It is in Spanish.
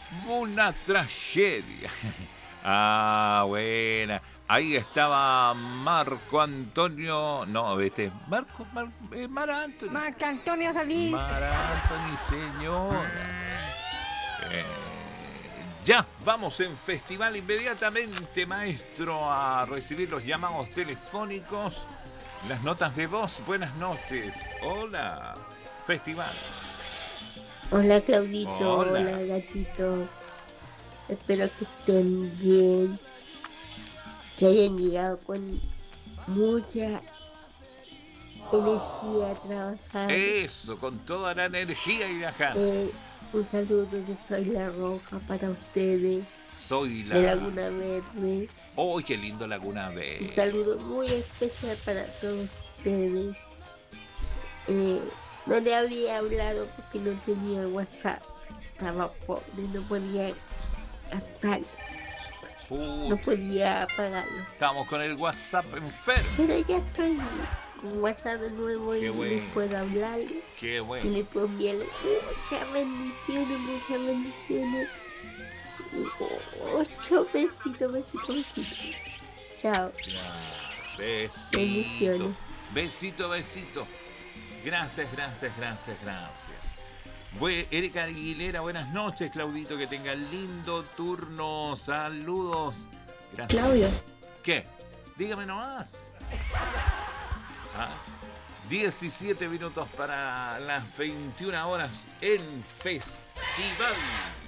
Una tragedia. Ah, buena. Ahí estaba Marco Antonio. No, Mar Anthony. Marco Antonio Solís. Mar Anthony, señora. Eh, ya, vamos en festival inmediatamente, maestro, a recibir los llamados telefónicos, las notas de voz. Buenas noches. Hola. Festival. Hola Claudito, Hola. hola gatito. Espero que estén bien, que hayan llegado con mucha energía a trabajar. Eso, con toda la energía y las ganas. Un saludo de Soy la Roja para ustedes, Soy de la... Laguna Verde. ¡Oh, qué lindo Laguna Un Verde! saludo muy especial para todos ustedes. No le había hablado porque no tenía WhatsApp. Estaba pobre, no podía gastar, no podía pagarlo. Estamos con el WhatsApp enfermo. Pero ya estoy con WhatsApp de nuevo y les puedo hablar. ¡Qué Y bueno! les puedo enviarle muchas bendiciones, muchas bendiciones. Muchos besitos. Chao. Besito. Bendiciones. Besito. Gracias. Erika Aguilera, buenas noches, Claudito, que tenga lindo turno. Saludos. Gracias. Claudio. ¿Qué? Dígame nomás. 17 minutos para las 21 horas en Festival.